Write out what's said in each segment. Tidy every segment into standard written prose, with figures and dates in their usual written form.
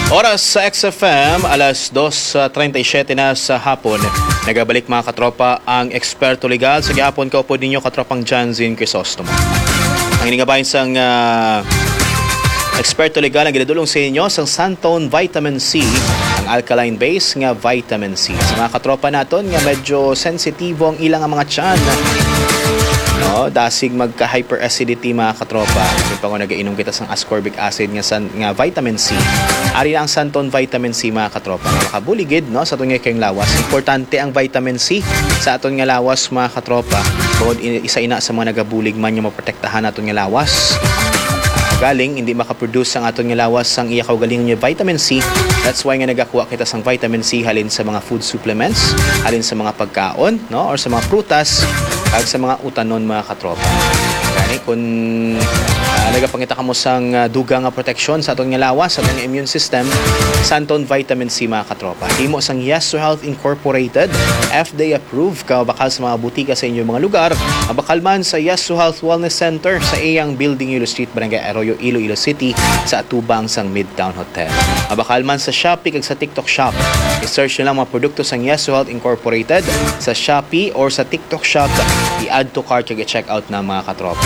Oras sa XFM, alas 2:37 na sa hapon. Nagabalik mga katropa ang eksperto legal. Sa gihapon kaupo ninyo katropang Janzin Crisostomo. Ang iningabahin sang eksperto legal ang ginadulong sa inyo sang Santone Vitamin C, ang alkaline base nga vitamin C. Sa mga katropa naton nga medyo sensitibo ang ilang mga tiyan. No, dasig magka-hyperacidity mga katropa. Kung pa nag-iinom kita sang ascorbic acid nga vitamin C. Ari na ang Santone Vitamin C mga katropa. Makabuligid no sa atong kayong lawas. Importante ang vitamin C sa aton nga lawas mga katropa. Kung isa ina sa mga nagabulig man yung maprotektahan aton nga lawas. Galing hindi makaproduce ang aton nga lawas sang iya kaugalingon nga vitamin C. That's why nga nagakuha kita sang vitamin C halin sa mga food supplements, halin sa mga pagkaon, no, or sa mga prutas, kag sa mga utanon mga katropa. Gani kung nagapangita kamo sang duga nga proteksyon sa aton nga lawas, sa aton nga immune system, Santone Vitamin C mga katropa. Himo sang Yes to Health Incorporated, FDA approved, bakal sa mga butika sa inyong mga lugar, bakal man sa Yes to Health Wellness Center sa iyang Building Ilo Street, Barangay Arroyo, Iloilo City, sa atubang sang Midtown Hotel. Bakal man sa Shopee kag sa TikTok Shop. I-search nyo lang mga produkto sang Yes to Health Incorporated sa Shopee or sa TikTok Shop. I-add to cart kag i-check out na mga katropa.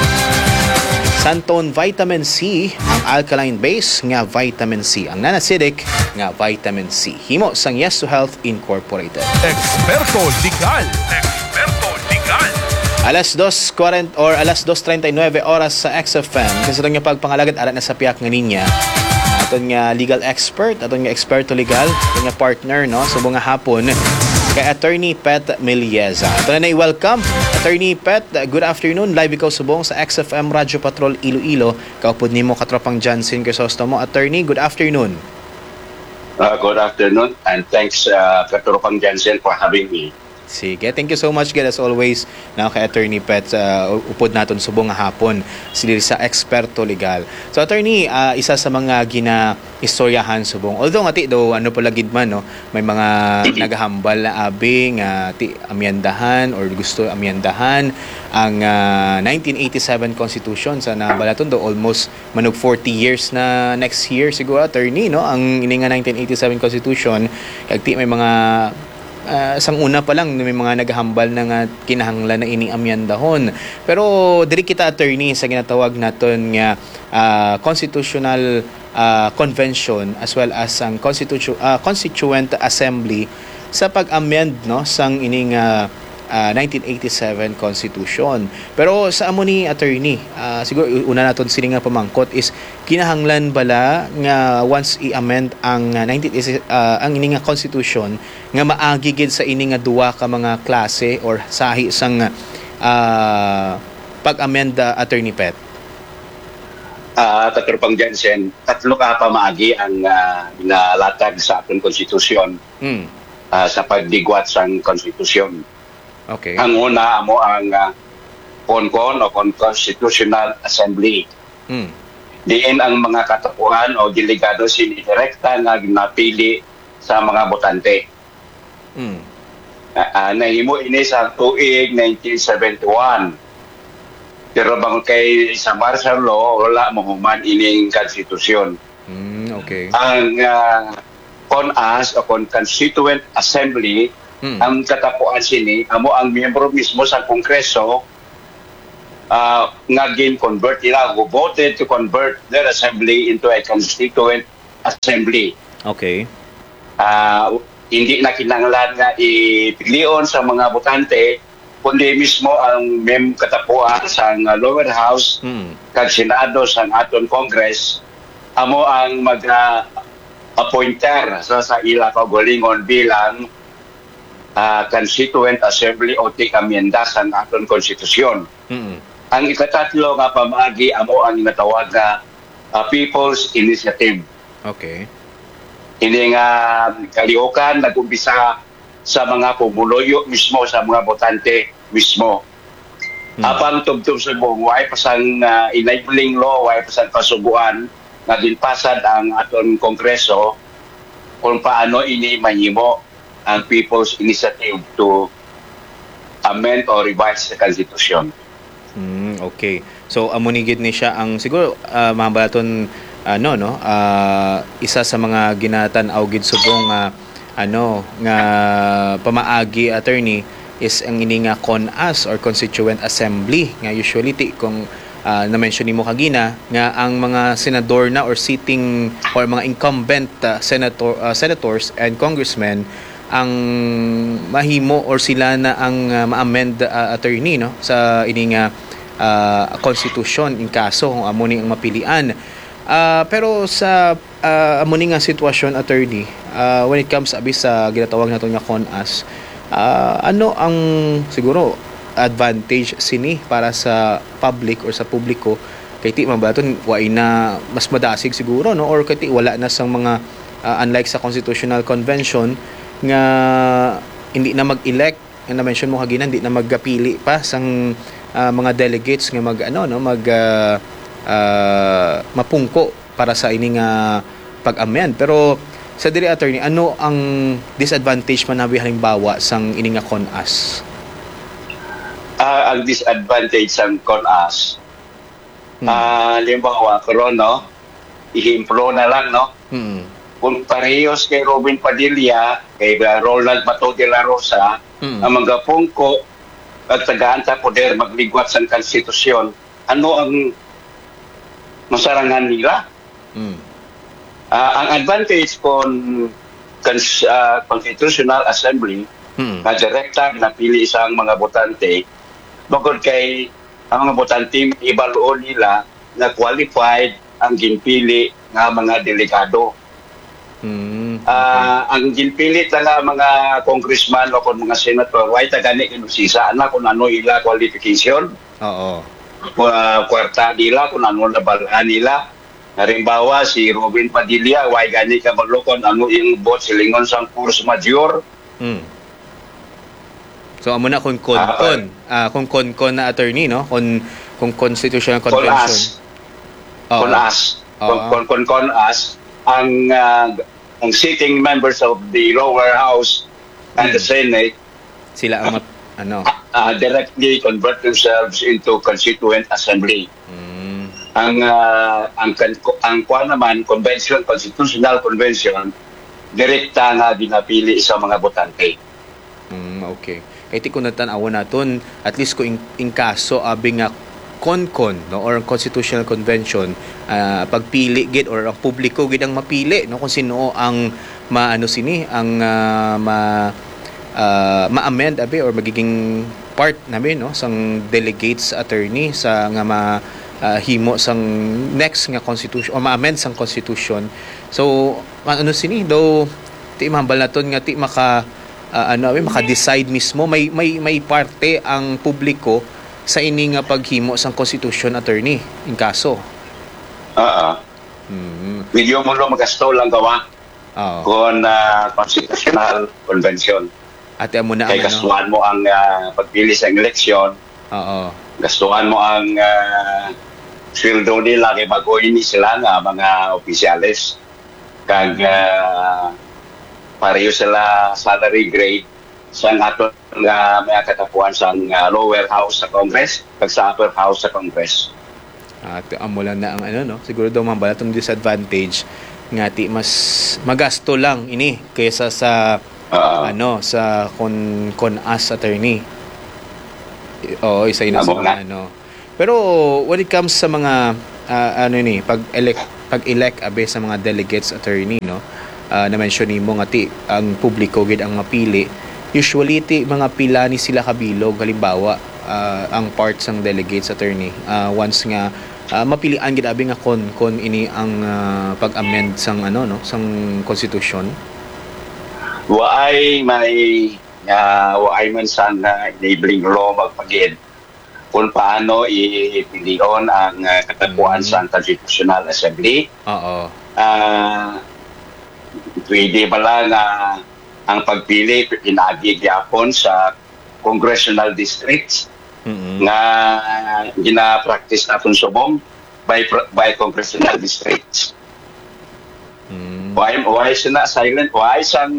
Santone Vitamin C, ang alkaline base nga vitamin C, ang non-acidic nga vitamin C. Himo sang Yes to Health Incorporated. Eksperto Legal. Eksperto Legal. Alas 2:40 or alas 2:39 oras sa XFM. Kasi itong nga pagpangalagad arat na sa piyak nga ninya. Aton nga legal expert, aton nga eksperto legal, aton nga partner no subong nga hapon kay Attorney Pet Milieza. Ato na welcome Attorney Pet. Good afternoon. Live ikaw subong sa XFM Radyo Patrol Iloilo. Kaupod nimo katropang Janzin Crisostomo. Attorney, good afternoon. Good afternoon and thanks katropang Janzin for having me. Sige, thank you so much guys as always na kay Attorney Pet upod naton subong nga hapon sila sa eksperto legal. So Attorney, isa sa mga ginaistoryahan subong. Although ngati do ano pala gid man no, may mga naghambal na abi nga amyendahan or gusto amyendahan ang 1987 Constitution sa nabalaton do almost manog 40 years na next year siguro Attorney no ang ini nga 1987 Constitution kag may mga sang una pa lang may mga naghambal na nga kinahanglan na ining amyandahon. Pero diri kita Attorney sa ginatawag naton nga constitutional convention as well as ang constituent assembly sa pag-amend no sang ining 1987 Constitution. Pero sa amo ni Attorney, siguro una naton sini nga pamangkot is kinahanglan bala nga once i-amend ang ang ini nga Constitution nga maagi gid sa ini nga duwa ka mga klase or sahi sang pag-amend Attorney Pet. Katropang Jansen, tatlo ka pa maagi ang nalatag sa atong konstitusyon sa pagdigwat sang konstitusyon. Okay. Ang una amo ang CONCON o Constitutional Assembly. Diin ang mga katapuhan o delegado sinidirekta na napili sa mga botante. Nahimo ini sa tuig 1971. Pero bang kay sa martial law, wala mahuman ining konstitusyon. Okay. Ang CONAS o Constituent Assembly, ang katapuan sini amo ang miyembro mismo sa Kongreso nga convert nila who voted to convert their assembly into a constituent assembly. Okay. Hindi na kinahanglan nga ipilion sa mga botante kundi mismo ang katapuan sa lower house kag senado sa aton Congress amo ang mag-appointer sa ila kaugalingon bilang Constituent Assembly o tig-amyenda sa aton konstitusyon. Ang ikatatlo nga pamaagi amo ang natawag na People's Initiative. Okay. Ini nga kalihukan nag-umpisa sa mga pumuloyo mismo sa mga botante mismo. Apang tubtub sa buong way pasang enabling law, way pasang kasubuan na ginpasad ang aton Kongreso kung paano ini mahimo ang People's Initiative to amend or revise the Constitution. Okay. So amunigid ni siya ang siguro mahambalaton isa sa mga ginatan-aw gid subong nga pamaagi attorney is ang ini nga CONAS or Constituent Assembly nga usually kung na-mention nimo kagina nga ang mga senador na or sitting or mga incumbent senators and congressmen ang mahimo or sila na ang ma-amend attorney no sa ini nga constitution in kaso kung amo ni ang mapilian. Pero sa amo ni nga sitwasyon attorney, when it comes abi sa ginatawag nato nga CONAS, ano ang siguro advantage sini para sa public or sa publiko kay ti mabaton way na mas madasig siguro no or kay ti wala na sang mga unlike sa constitutional convention nga hindi na mag-elect na mention mo kagina hindi na magpili pa sang mga delegates nga mapungko para sa ini nga pag-amend. Pero sa diri attorney, ano ang disadvantage man nabi halimbawa sang ini nga CONAS? Ang disadvantage ng CONAS, halimbawa karon no, ihimplo na lang no. Kung parehos kay Robin Padilla, kay Ronald Bato de la Rosa, ang mga pungko at tagaan-ta poder magligwat sa konstitusyon, ano ang masarangan nila? Ang advantage kung Constitutional Assembly na direkta napili isang mga botante, bukod kay ang mga botante ibaluon nila na qualified ang ginpili nga mga delegado. Ang ginpilit na mga congressman o kung mga senator, why tagani kinusisa na kung ano ila qualification. Oo. Kwarta nila, kung ano nabalaan nila. Halimbawa, si Robin Padilla, why gani ka maglukon, ano yung bot silingon sang force major. So, amo na kung kon na attorney, no? Kung constitutional convention. CONAS. Kung CONAS, ang sitting members of the lower house and the Senate sila ang directly convert themselves into Constituent Assembly. Ang kuan naman Constitutional Convention direkta nga ginapili sa mga botante. Okay. Kay ti kun tan-aw naton at least ko in kaso abi nga CONCON no or Constitutional Convention pagpili gid or ang publiko gid ang mapili no kung sino ang maano sini ang ma-amend abi or magiging part namin no sang delegates attorney sa nga himo sang next nga constitution o ma-amend sang constitution. So ano sini do ti mahambal naton nga ti maka-decide mismo may parte ang publiko sa ini nga paghimo sang constitution attorney in kaso. Medyo mo lo magasto lang gawa. Kung constitutional convention. Ate mo na kay gastuhan mo ang pagpili sa eleksyon. Gastuhan mo ang sweldo nila kay baguhin ni sila nga mga opisyales. Kag pareho sila salary grade sa ato nga may katapuan sa lower house sa Congress kag sa upper house sa Congress. At amo lang na ang siguro daw mambala tong disadvantage nga ti mas magasto lang ini kaysa sa sa CONAS attorney. Isa ina sa mga Pero when it comes sa mga pag-elect abe sa mga delegates attorney na mention nimo nga ti ang publiko gid ang mapili. Usually ti mga pila ni sila kabilog halimbawa ang parts ng delegates attorney once nga mapilian gid abi nga kon ini ang pag-amend sang sang constitution. Waay man sang enabling law magpagid kung paano ipilion ang katapuan sa Constitutional Assembly. Pwede pala nga ang pagpili inagi gyapon sa congressional districts nga gina-practice natin subong by congressional districts. Why sina silent? Why sang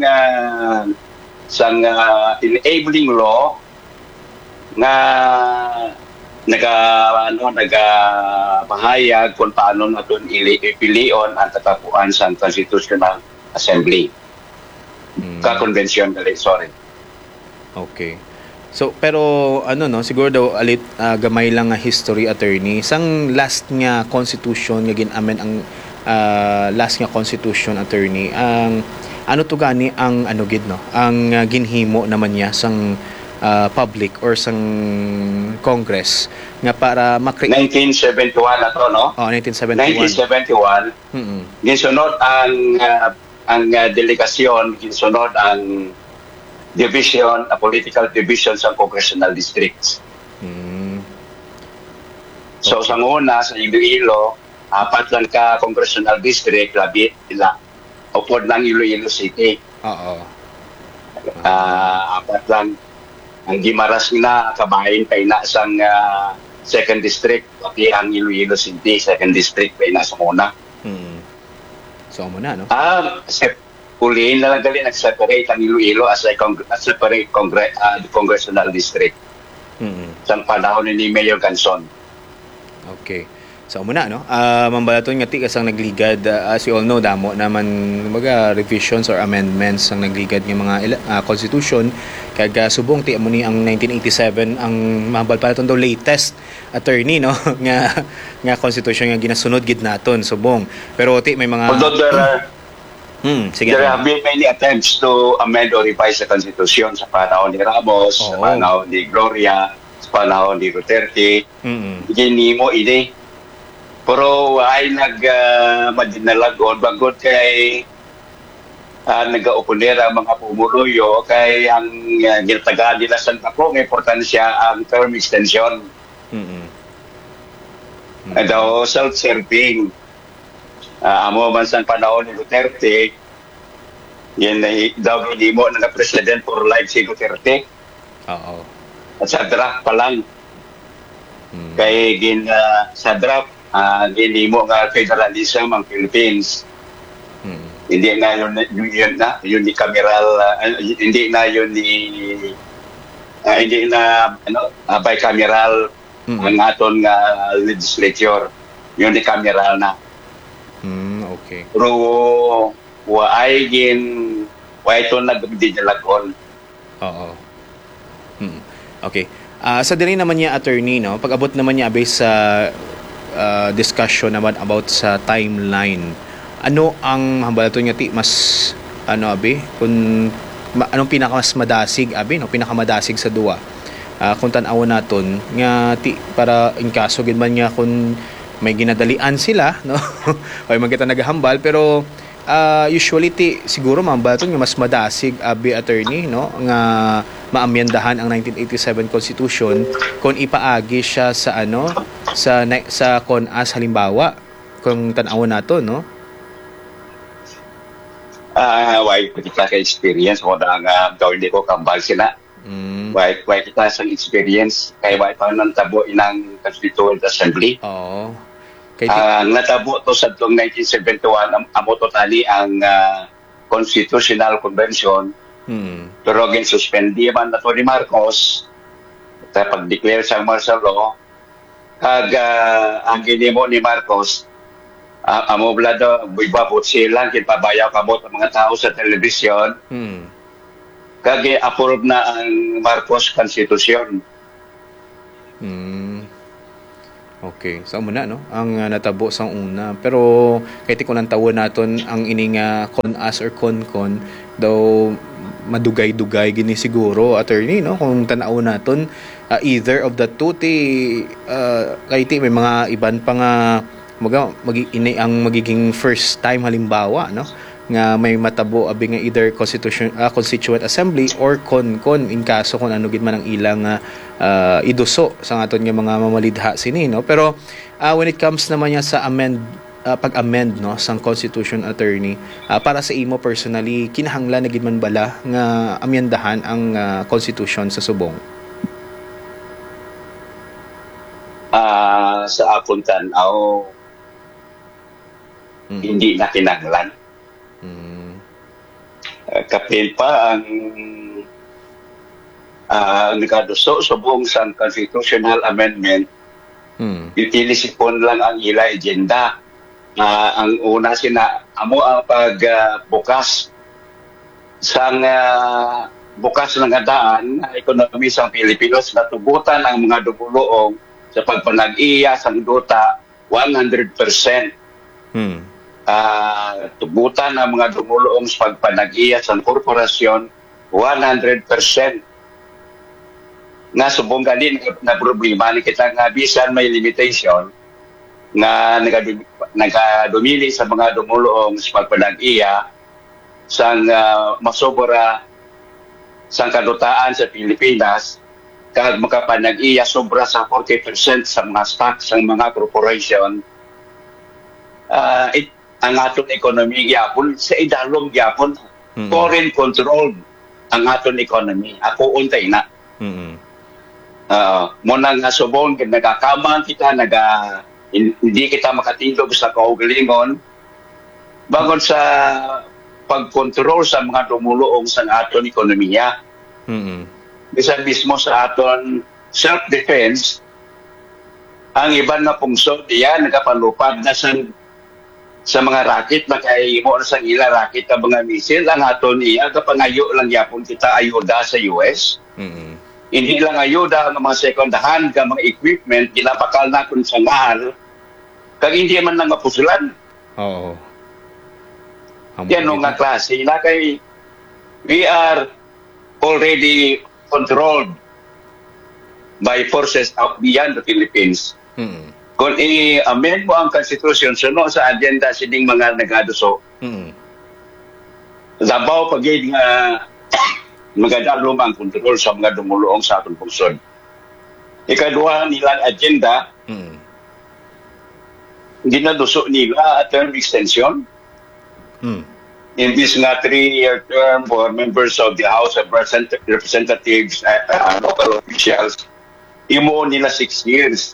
enabling law nga nagapahayag kung paano natin ipilion ang katapuan sa Constitutional Assembly. Ka-convention dali, sorry. Okay. So pero siguro daw alit gamay lang nga history, attorney. Sang last nga constitution nga ginamen ang last nga constitution, attorney, ang ano to gani ang ang ginhimo naman niya sang public or sang Congress nga para 1971 na to, no? 1971. 1971. Ginsunod ang delegasyon, ginsunod ang division, a political division sa congressional districts. So sa una, sa Iloilo, 4 lang ka congressional district, labi ila upod ng Iloilo City. Oo. 4 lang. Ang Guimaras na kabahin pa ina sang second district, pati ang Iloilo City, second district pa ina sa una. So mo na, no? Ulihin na lang gali nag-separate ang Iloilo as a separate congressional district. Sa panahon ni Mayor Ganson. Okay. So muna, no? Mambalaton nga ti kasang nagligad, as you all know, damo naman mga revisions or amendments ang nagligad ng mga constitution. Kag subong ti amo ni ang 1987 ang mambalaton daw latest, attorney, no? nga constitution nga ginasunod gid naton subong. Pero ti may mga although sige. There have been many attempts to amend or revise the Constitution sa panahon ni Ramos, sa panahon ni Gloria, sa panahon ni Duterte. Ginimo ini. Pero ay madinalagon bagod kay nag-oponer ang mga pumuluyo kay ang ginatagaan nila sa Tapo, may importansya ang term extension. Daw self-serving. Amo man sa panahon ni Duterte, yan daw ginimo na president for life si Duterte. Oo. At sa draft pa lang. Kay sa draft, ginimo nga federalism ang Philippines. Hindi na yun ni cameral, hindi na bicameral ang aton nga legislature. Yun ni cameral na. Okay. Pero waay ito nagdidalagon. Oo. Okay. Sa diri naman niya, attorney, no? Pag-abot naman niya based sa discussion naman about sa timeline. Ano ang hambalaton nga ti mas kung anong pinakamas madasig no? Pinakamadasig sa duwa. Kung tan-aw naton nga ti para in kaso gid man nga kung may ginadalian sila, no? O magkita naghahambal, pero usually siguro mambalaton nga mas madasig, attorney, no? Nga maamyendahan ang 1987 Constitution kung ipaagi siya sa sa CONAS halimbawa kung tan-aw nato, no? Why kita ka experience mo na daw hindi ko kambal sila. Why kita sa experience kay why pa nang tabo inang Constituent Assembly. Oo. Natabo to sa 1971 amo totally ang Constitutional Convention. Pero again suspendi man na to ni Marcos sa pag-declare sa martial law. Kag ang ginimo ni Marcos amo blado buibabot sila kinpabayaw kamot ang mga tao sa telebisyon. Kag approve na ang Marcos Constitution. Okay. So muna, no? Ang natabo sa una. Pero kahit kung nang tawon naton ang ining CONAS or CONCON daw madugay-dugay gini siguro, attorney, no? Kung tan-aw naton either of the two kahit may mga iban pa nga ang magiging first time halimbawa, no? Nga may matabo abi nga either Constituent Assembly or CONCON in kaso kung ano gid man ang ilang iduso sa aton nga mga mamalidha sini, no? Pero when it comes naman niya sa pag-amend, no, sang Constitution, attorney, para sa imo personally kinahanglan na gid man bala nga amyendahan ang Constitution sa subong? Sa akong tan-aw hindi na kinahanglan. Kapil pa ang nagaduso subong sa constitutional amendment Ilisipon lang ang ila agenda. Ang una amo ang pagbukas sang bukas ng daan na ekonomi sa Pilipinas na tugutan ang mga dumuloong sa pagpanag-iya sang duta 100%. Tugutan ang mga dumuloong sa pagpanag-iya sa korporasyon 100%. Nga subong ganin na problema ni kita nga bisan may limitation nga nagadumili sa mga dumuloong sa pagpanag-iya sang masobra sang kadutaan sa Pilipinas kag makapanag-iya sobra sa 40% sa mga stocks sa mga corporation. Ang aton economy gyapon sa idalom gyapon foreign controlled ang aton economy. Ako untay na. Muna nga subong nagakaman kita hindi kita makatindog sa kaugalingon bagon sa pagkontrol sa mga dumuloong sa aton ekonomiya. Bisan mismo sa aton self-defense, ang iban na pungsod diya nagapalupad na sa mga racket na kay mo na sa ila racket ang mga misil ang aton iya kapangayo lang yapon kita ayuda sa US. Hindi lang ayuda ng mga second hand ka mga equipment ginapakal na kun sa mahal kag hindi man lang mapusulan. Yan nga klase na kay we are already controlled by forces out beyond the Philippines. Kung i-amend mo ang Constitution suno sa agenda sining mga nagaduso, labaw pagid nga magadalom ang kontrol sa mga dumuloong sa atong pungsod. Ikaduha nilang agenda, ginaduso nila a term extension. In this nga 3-year term for members of the House of Representatives and local officials, imo nila 6 years.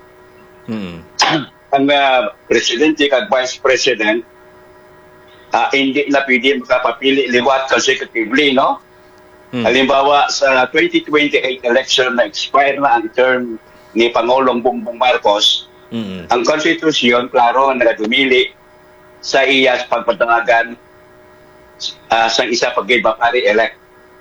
Ang presidente kag vice president, hindi na pwede makapapili liwat consecutively, no? Halimbawa, sa 2028 election na expire na ang term ni Pangulong Bongbong Marcos, ang Constitution, klaro, nagadumili sa iya sa pagpatangagan sa isa pag-mapari-elect.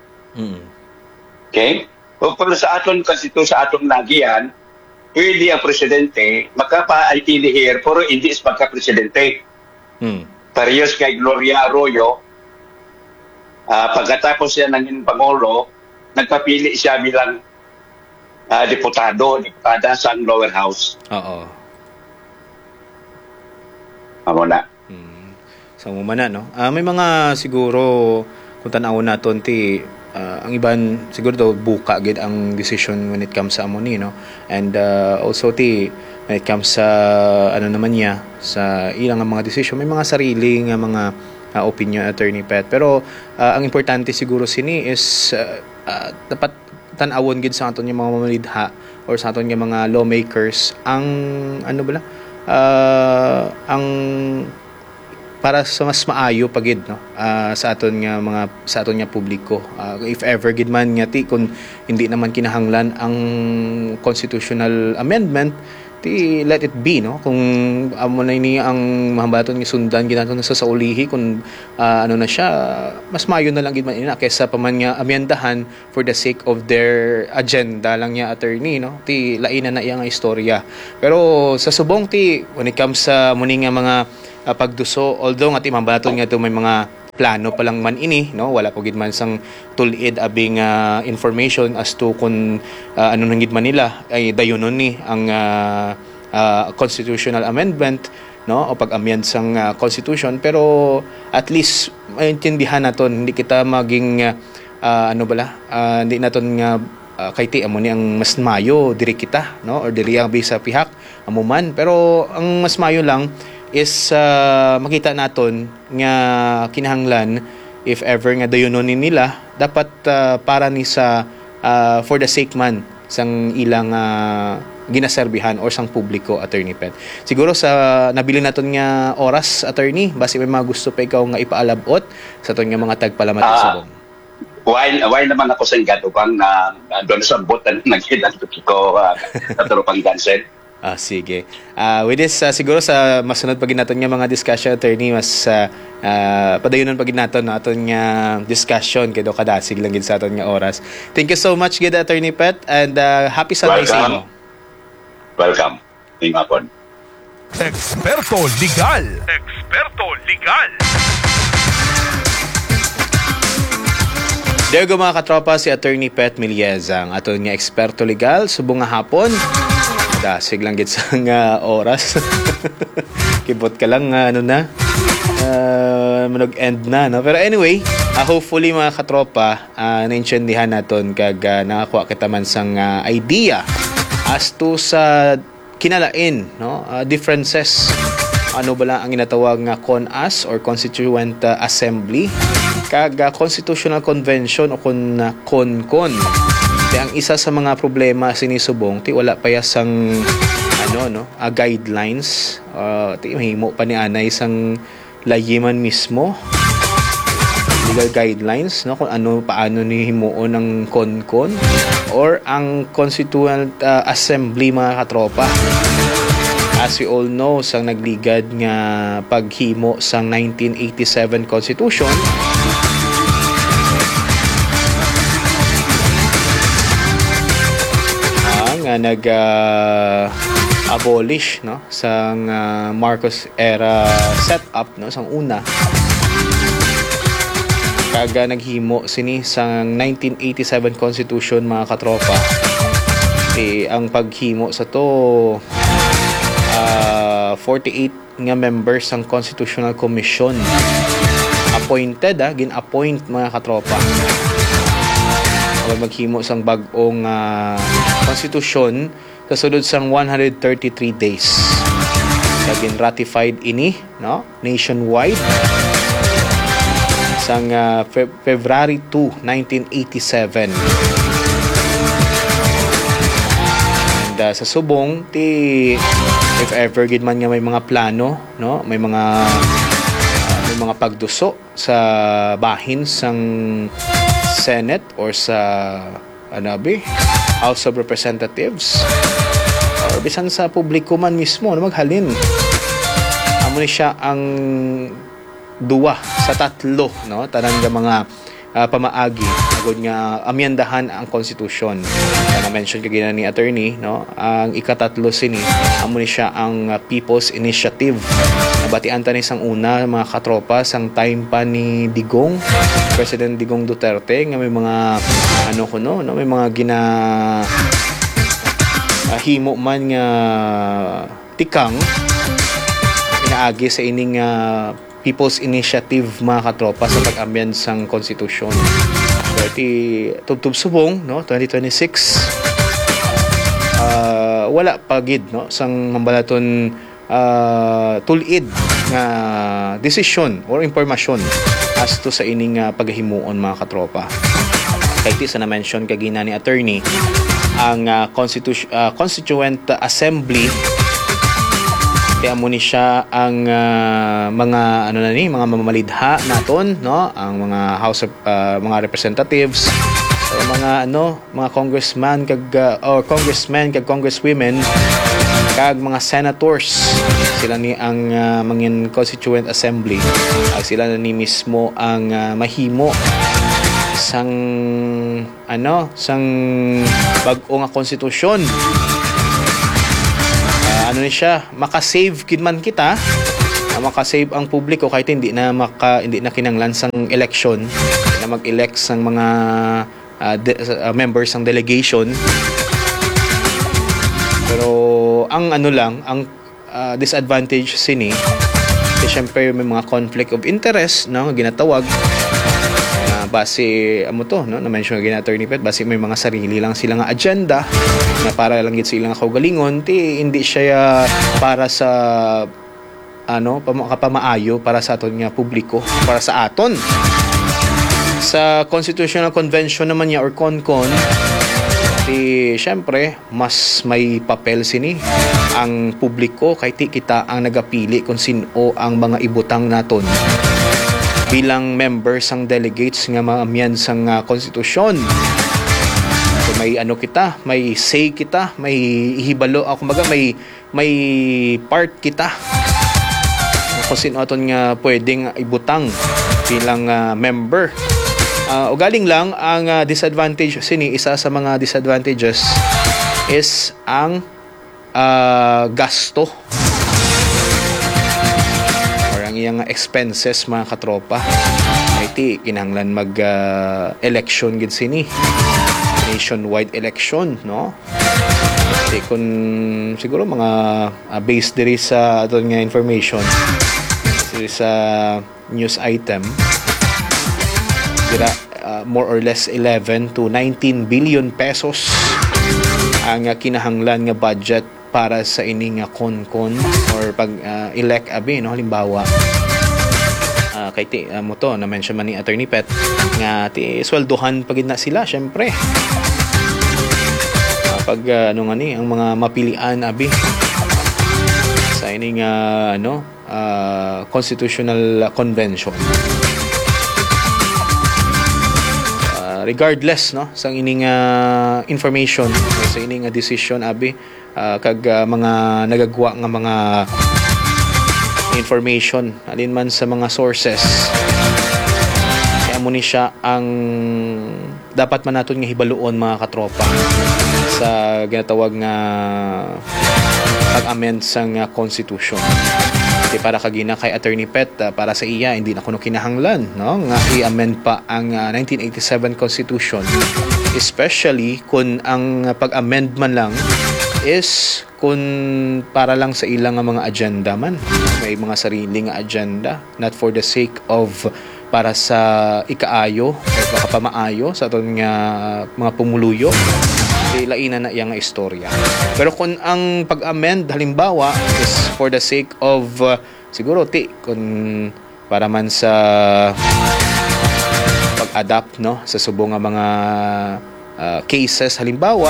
Okay? O pero sa aton Constitution, sa aton nagiyan, pwede ang presidente makapa-itili here, pero hindi is pagka-presidente. Parehas kay Gloria Arroyo, pagkatapos siya naging Pangulo, nagpapili siya bilang diputada sa lower house. Amo na. So, umana, no? May mga siguro, kung tanawon naton ti, ang iban, siguro daw, buka gid ang decision when it comes sa amoni, no? And also, when it comes sa, naman niya, sa ilang mga decision, may mga sarili nga mga opinion, Attorney Pat. Pero ang importante siguro sini is dapat tanawon gid sa aton yung mga mamalidha or sa aton yung mga lawmakers ang ang para sa mas maayo pagid, no, sa aton nga publiko, if ever gid man nga kung hindi naman kinahanglan ang constitutional amendment, let it be, no? Kung amo na ini ang mahambaton nga sundan ginaton sa saulihi kung na siya, mas mayo na lang gid man ina kaysa pa man nga amyendahan for the sake of their agenda lang niya, attorney, no? Lainan na iya nga istorya. Pero sa subong when it comes sa muni nga mga pagduso, although nga mahambaton nga may mga plano pa lang man ini, no, wala po gid man sang tulid abing information as to kung nang gid man nila ay dayonon ni ang constitutional amendment, no, o pag-amend sang constitution. Pero at least maintindihan naton, hindi kita maging hindi naton nga kay ti amo ni ang mas mayo diri kita, no, or diri ang bisa pihak amuman. Pero ang mas mayo lang is makita naton nga kinahanglan if ever nga dayonon nila dapat para ni sa for the sake man sang ilang ginaserbihan or sang publiko, Attorney Pet. Siguro sa nabili naton nga oras, attorney, basi may mga gusto pa ikaw nga ipaalabot sa aton nga mga tagpalamat sa subong. Why naman ako sa gatupang na doon sa bot na nagkilang ko sa tropang gansen. Sige. With this, siguro sa masunod pag natin nga mga discussion, attorney, mas padayunan pag natin aton nga discussion kay do kadasig lang gid sa aton nga oras. Thank you so much gid, Attorney Pet, and happy Sunday sa inyo. Welcome. Ingapon. Eksperto Legal. Eksperto Legal. Diego mga katropa, si Attorney Pet Miliezang, aton nga eksperto legal, subong nga hapon. Dasig lang gid sa nga oras. Kibot ka lang manog-end na, no? Pero anyway, hopefully mga katropa, naintindihan naton kag nakakuha kita man sang idea as to sa kinalain, no? Differences. Ano ba lang ang ginatawag nga CONAS or Constituent Assembly kag Constitutional Convention o CONCON. Kaya ang isa sa mga problema sinisubong ti wala pa yasang guidelines, ti mahimo pa ni anay isang layiman mismo legal guidelines, no, kung paano ni himuon ng CONCON or ang Constituent Assembly mga katropa. As we all know, sang nagligad nga paghimo sang 1987 Constitution, nga nag-abolish, no, sang Marcos era setup, no, sang una. Kaga naghimo sini sang 1987 Constitution mga katropa. Ang paghimo sa to 48 nga members ng Constitutional Commission appointed, gin-appoint mga katropa. Kapag maghimo sang bag-ong konstitusyon kasunod sang 133 days. Gin ratified ini, no, nationwide sang February 2, 1987. Sa subong if ever gid man nga may mga plano, no, may mga pagduso sa bahin sang Senate or sa House of Representatives or bisan sa publiko man mismo na maghalin, amo ni siya ang duwa sa tatlo, no, tanan nga mga pamaagi agud nga amyendahan ang konstitusyon. Na mention kagina ni attorney, no, ang ikatatlo sini amo ni siya ang People's Initiative. Nabatian ta ni sang una mga katropa sang time pa ni Digong, President Digong Duterte, nga may mga may mga himo man nga tikang inaagi sa ining People's Initiative mga katropa sa pag-amend sang konstitusyon. So, tubtub subong, no, 2026 wala pagid, no, sang mambalaton tulid nga decision or impormasyon as to sa ining paghimuon mga katropa. Kay ti sa na-mention kagina ni attorney ang Constituent Assembly, kaya mo ni siya ang mga mga mamamalidha naton, no, ang mga House of mga representatives, so, mga congressmen kag congresswomen kag mga senators. Sila ni ang mga Constituent Assembly, sila na ni mismo ang mahimo sang bag-o nga konstitusyon. Ni siya makasave kidman kita, makasave ang publiko kahit hindi na kinanglan sang election, hindi na mag-elect sang mga members ng delegation. Pero ang ang disadvantage sini, syempre may mga conflict of interest, no, ginatawag base na-mention nga attorney Pet, base may mga sarili lang sila nga agenda na para lang gid sila nga kaugalingon, hindi siya para sa kapamaayo para sa aton nga publiko, para sa aton. Sa Constitutional Convention naman niya or CONCON, syempre mas may papel sini ang publiko kay kita ang nagapili kung sino ang mga ibutang naton bilang members sang delegates nga maamyan sang konstitusyon. may ano kita, may say kita, may hibalo, kumbaga may part kita. Kung sino aton nga pwedeng ibutang bilang member. Ugaling lang ang disadvantage isa sa mga disadvantages is ang gasto or ang iyang expenses mga katropa. Iti kinahanglan mag election gid sini, nationwide election, no? Iti kun siguro mga based diri sa aton nga information sa news item, dira more or less 11 to 19 billion pesos ang kinahanglan nga budget para sa ini nga konkon or pag elect abi, no, halimbawa kay ti mo to na mention man ni Attorney Pet nga ti sweldohan pagid na sila syempre pag ano nga ni ang mga mapilian abi sa ini nga constitutional convention. Regardless, no, sa ining information, sa ining decision abi kag mga nagagwa nga mga information alin man sa mga sources, kaya mo ni siya ang dapat man naton nga hibaluon mga katropa sa ginatawag nga pag-amend sa constitution. Para kagina kay Attorney Pet, para sa iya hindi na kuno kinahanglan, no, nga i-amend pa ang 1987 Constitution, especially kung ang pag-amend man lang is kung para lang sa ilang mga agenda man, may mga sariling agenda, not for the sake of para sa ikaayo o baka pamaayo sa aton nga mga pumuluyo, lainan na iyang istorya. Pero kung ang pag-amend halimbawa is for the sake of siguro kung para man sa pag-adapt, no, sa subong nga mga cases halimbawa,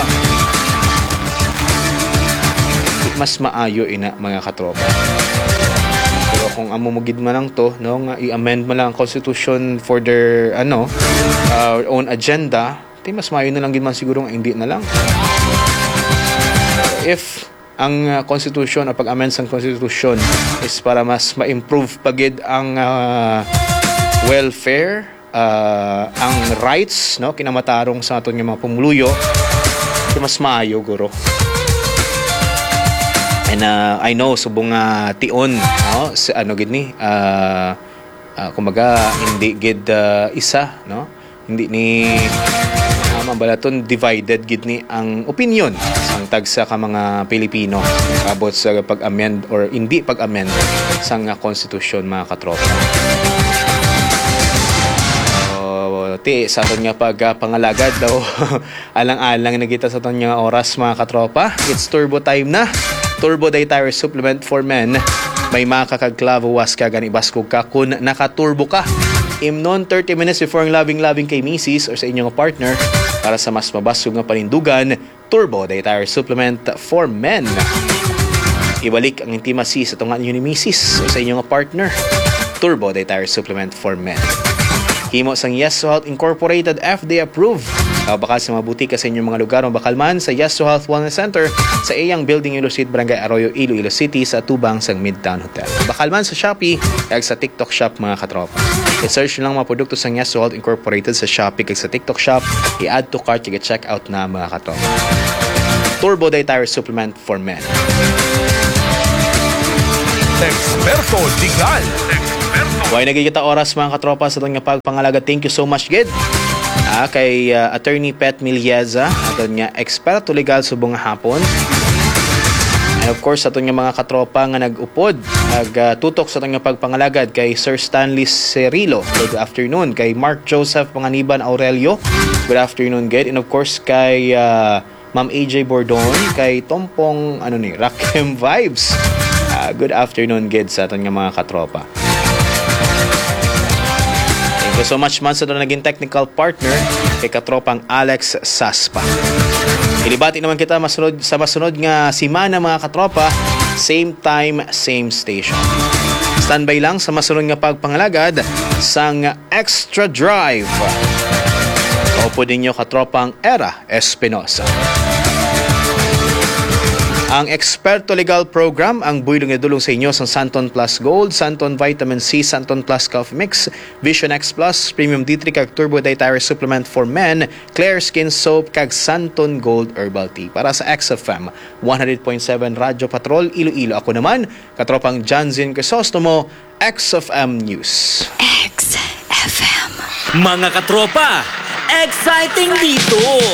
mas maayo ina mga katropa. Pero kung amumugid man lang to, no, nga i-amend man lang ang constitution for their own agenda, mas maayo na lang din man siguro hindi na lang. If ang constitution o pag-amend sa constitution is para mas ma-improve pagid ang welfare, ang rights, no, kinamatarong sa aton nga mga pumuluyo, mas maayo guro. And I know subong tion, no, sa gid ni kumaga hindi gid isa, no, hindi ni mambalaton divided gid ni ang opinion sang tagsa ka mga Pilipino abot sa pag-amend or hindi pag-amend sang konstitusyon mga katropa. Sa aton nga pagpangalagad daw alang-alang na kita sa aton nga oras mga katropa. It's turbo time na. Turbo Day Tire Supplement for Men. May makakagklavo was ka gani baskog ka kung nakaturbo ka. Imnon 30 minutes before ang labing-labing kay Mrs. or sa inyong partner para sa mas mabasog nga panindugan. Turbo Day Tire Supplement for Men. Ibalik ang intimacy sa tungan niyo ni Mrs. o sa inyong partner. Turbo Day Tire Supplement for Men. Himo sang Yes to Health Incorporated, FDA approved. Bakal sa mga butika sa inyong mga lugar o bakal man sa Yes to Health Wellness Center sa iyang Building Ilosit, Barangay Arroyo, Iloilo City sa tubang sang Midtown Hotel. Bakal man sa Shopee kag sa TikTok Shop mga katropa. I-search lang mga produkto sang Yes to Health Incorporated sa Shopee kag sa TikTok Shop. I-add to cart kag check out na mga katropa. Turbo Day Tire Supplement for Men. Eksperto Legal. Why nagigita oras mga katropa sa itong pagpangalaga. Thank you so much, Gid. Kay Attorney Pet Milieza, atong nga eksperto legal subong hapon. And of course, atong nga mga katropa nga nag-upod, tutok sa itong nga pagpangalagad kay Sir Stanley Cerilo. Good afternoon. Kay Mark Joseph Panganiban Aurelio. Good afternoon, Gid. And of course, kay Ma'am AJ Bordon, kay Tompong Rakem Vibes. Good afternoon, Gid, sa atong nga mga katropa. Thank you so much man sa naging technical partner kay katropang Alex Saspa. Ilibati naman kita sa masunod nga simana mga katropa, same time, same station. Standby lang sa masunod nga pagpangalagad sang Extra Drive. Opo ninyo katropang Era Espinosa. Ang Eksperto Legal Program ang buwilong idulong sa inyo sa Santon Plus Gold, Santon Vitamin C, Santon Plus Coffee Mix, Vision X Plus, Premium D3 kag Turbo Dietary Supplement for Men, Clear Skin Soap kag Santon Gold Herbal Tea. Para sa XFM 100.7 Radyo Patrol Iloilo, ako naman katropang Janzin Crisostomo, XFM News. XFM. Mga katropa, exciting dito!